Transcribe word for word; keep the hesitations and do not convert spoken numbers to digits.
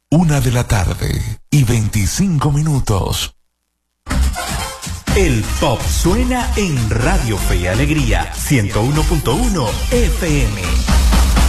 Una de la tarde y veinticinco minutos. El pop suena en Radio Fe y Alegría ciento uno punto uno F M.